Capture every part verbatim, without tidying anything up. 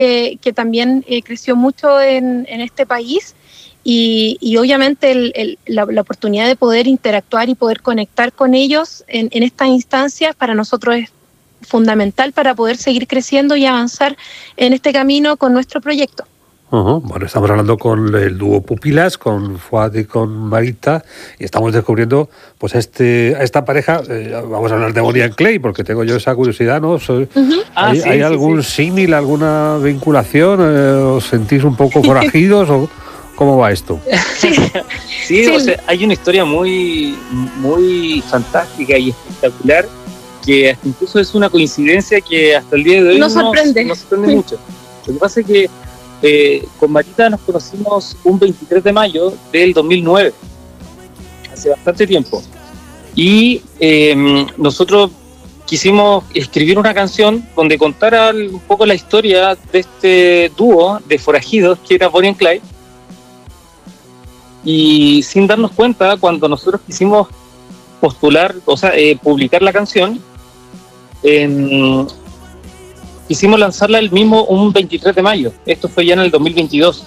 que, que también eh, creció mucho en, en este país. Y, y obviamente el, el, la, la oportunidad de poder interactuar y poder conectar con ellos en, en estas instancias para nosotros es fundamental para poder seguir creciendo y avanzar en este camino con nuestro proyecto. Uh-huh. Bueno, estamos hablando con el dúo Pupilas, con Fuad y con Marita, y estamos descubriendo pues este, a esta pareja. Eh, vamos a hablar de Bonnie and Clyde, porque tengo yo esa curiosidad, ¿no? Soy, Uh-huh. Ah, ¿Hay, sí, ¿hay sí, algún sí. símil, alguna vinculación? Eh, ¿Os sentís un poco forajidos o cómo va esto? Sí, Sí, Sí. o sea, hay una historia muy, muy fantástica y espectacular, que hasta incluso es una coincidencia que hasta el día de hoy Nos sorprende. nos sorprende mucho. Lo que pasa es que eh, con Marita nos conocimos un veintitrés de mayo del dos mil nueve, hace bastante tiempo, y eh, nosotros quisimos escribir una canción donde contara un poco la historia de este dúo de forajidos que era Bonnie and Clyde. Y sin darnos cuenta, cuando nosotros quisimos postular, o sea, eh, publicar la canción, eh, quisimos lanzarla el mismo un veintitrés de mayo. Esto fue ya en el dos mil veintidós.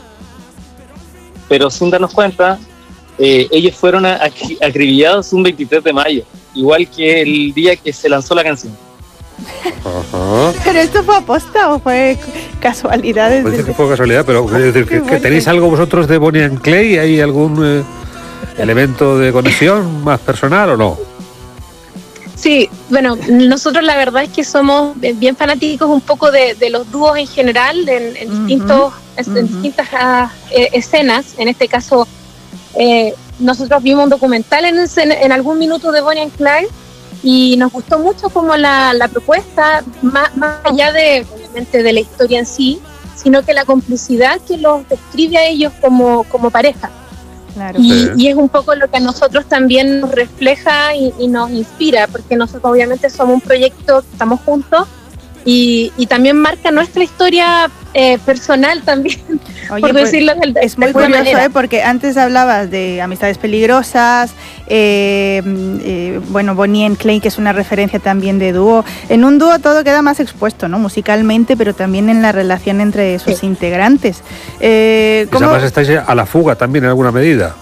Pero sin darnos cuenta, eh, ellos fueron a, a, acribillados un veintitrés de mayo, igual que el día que se lanzó la canción. Ajá. ¿Pero esto fue aposta o fue casualidades? Puede decir de- que fue casualidad, pero quiero decir que, que tenéis algo vosotros de Bonnie and Clyde. ¿Hay algún eh, elemento de conexión más personal o no? Sí, bueno, nosotros la verdad es que somos bien fanáticos un poco de, de los dúos en general, en, en, Ujú, distintos, en ujú. distintas ah, eh, escenas. En este caso, eh, nosotros vimos un documental en, en, en algún minuto de Bonnie and Clyde y nos gustó mucho como la, la propuesta, más, más allá de, obviamente, de la historia en sí, sino que la complicidad que los describe a ellos como, como pareja. Claro. Y, Sí. y es un poco lo que a nosotros también nos refleja y, y nos inspira, porque nosotros obviamente somos un proyecto, estamos juntos, y, y también marca nuestra historia eh, personal también, Oye, por pues, decirlo de, es de muy alguna curioso, manera. ¿eh? Porque antes hablabas de Amistades Peligrosas, eh, eh, bueno, Bonnie and Clyde, que es una referencia también de dúo. En un dúo todo queda más expuesto, ¿no? Musicalmente, pero también en la relación entre sus Sí. integrantes. Eh, Y ¿cómo- además estáis a la fuga también en alguna medida.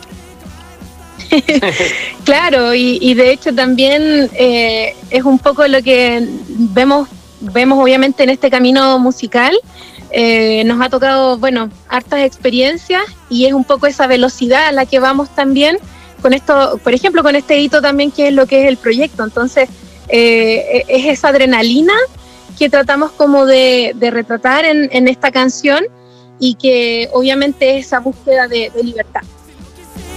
Claro, y, y de hecho también eh, es un poco lo que vemos, vemos obviamente en este camino musical. Eh, nos ha tocado, bueno, hartas experiencias y es un poco esa velocidad a la que vamos también con esto, por ejemplo, con este hito también que es lo que es el proyecto. Entonces, eh, es esa adrenalina que tratamos como de, de retratar en, en esta canción y que obviamente es esa búsqueda de, de libertad.